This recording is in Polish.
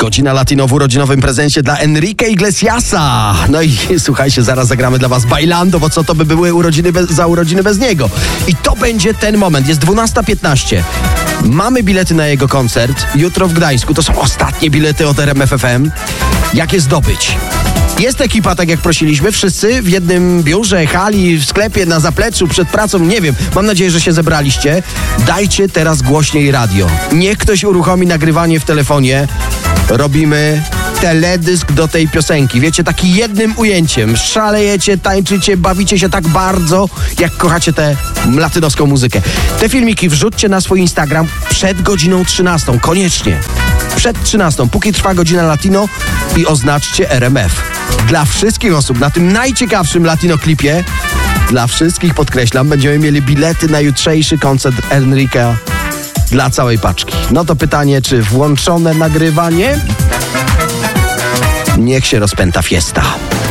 Godzina Latino w urodzinowym prezencie dla Enrique Iglesiasa. No i słuchajcie, zaraz zagramy dla was Bailando, bo co to by były urodziny za urodziny bez niego. I to będzie ten moment. Jest 12:15. Mamy bilety na jego koncert jutro w Gdańsku. To są ostatnie bilety od RMF FM. Jak je zdobyć? Jest ekipa, tak jak prosiliśmy, wszyscy w jednym biurze, hali, w sklepie, na zapleczu, przed pracą, nie wiem. Mam nadzieję, że się zebraliście. Dajcie teraz głośniej radio. Niech ktoś uruchomi nagrywanie w telefonie. Robimy teledysk do tej piosenki. Wiecie, taki jednym ujęciem. Szalejecie, tańczycie, bawicie się tak bardzo, jak kochacie tę latynoską muzykę. Te filmiki wrzućcie na swój Instagram przed godziną 13. Koniecznie. Przed 13. Póki trwa godzina Latino i oznaczcie RMF. Dla wszystkich osób na tym najciekawszym Latino klipie, dla wszystkich, podkreślam, będziemy mieli bilety na jutrzejszy koncert Enrique'a dla całej paczki. No to pytanie, czy włączone nagrywanie? Niech się rozpęta fiesta.